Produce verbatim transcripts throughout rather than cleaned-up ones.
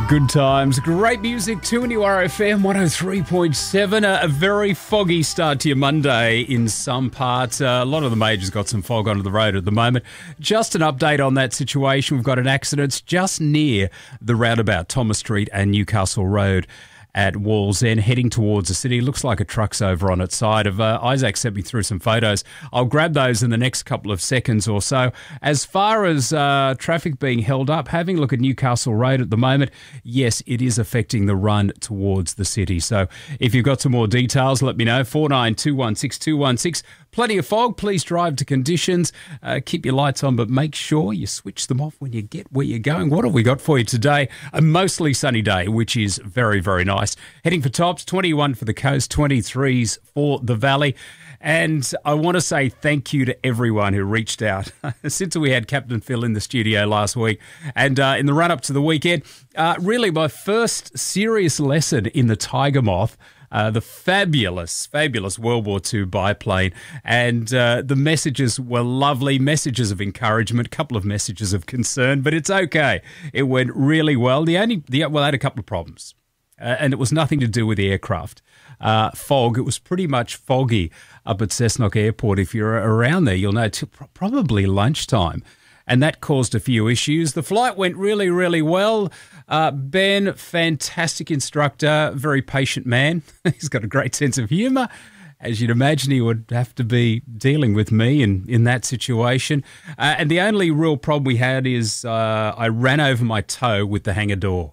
Good times, great music, two N U R F M one oh three point seven. A, a very foggy start to your Monday in some parts. Uh, a lot of the majors got some fog onto the road at the moment. Just an update on that situation. We've got an accident just near the roundabout, Thomas Street and Newcastle Road at Wallsend, heading towards the city. Looks like a truck's over on its side. Of uh, Isaac sent me through some photos. I'll grab those in the next couple of seconds or so. As far as uh, traffic being held up, having a look at Newcastle Road at the moment, yes, it is affecting the run towards the city. So if you've got some more details, let me know. four nine two one six two one six. Plenty of fog. Please drive to conditions. Uh, keep your lights on, but make sure you switch them off when you get where you're going. What have we got for you today? A mostly sunny day, which is very, very nice. Heading for tops, twenty-one for the coast, twenty-threes for the valley. And I want to say thank you to everyone who reached out since we had Captain Phil in the studio last week. And uh, in the run-up to the weekend, uh, really my first serious lesson in the Tiger Moth, Uh, the fabulous, fabulous World War Two biplane. And uh, the messages were lovely, messages of encouragement, a couple of messages of concern, but it's okay. It went really well. The only, the, well, I had a couple of problems, uh, and it was nothing to do with the aircraft. Uh, fog, it was pretty much foggy up at Cessnock Airport. If you're around there, you'll know, till probably lunchtime. And that caused a few issues. The flight went really, really well. Uh, Ben, fantastic instructor, very patient man. He's got a great sense of humour. As you'd imagine, he would have to be dealing with me in, in that situation. Uh, and the only real problem we had is uh, I ran over my toe with the hangar door.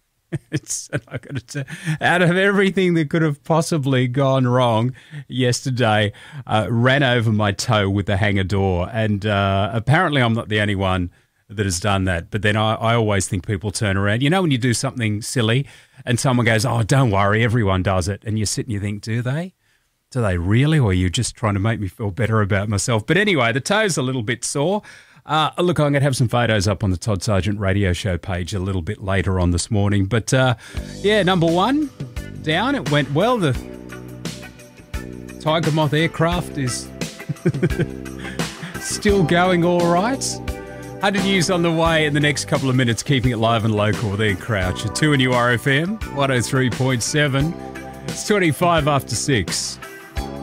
It's I got to, out of everything that could have possibly gone wrong yesterday, uh, ran over my toe with the hangar door. And uh, apparently I'm not the only one that has done that. But then I, I always think people turn around. You know, when you do something silly and someone goes, oh, don't worry, everyone does it. And you sit and you think, do they? Do they really? Or are you just trying to make me feel better about myself? But anyway, the toe's a little bit sore. Uh, look, I'm going to have some photos up on the Todd Sargent radio show page a little bit later on this morning. But, uh, yeah, number one, down. It went well. The Tiger Moth aircraft is still going all right. one hundred news on the way in the next couple of minutes, keeping it live and local with Ian Crouch at two N U R F M, one oh three point seven. It's twenty-five after six.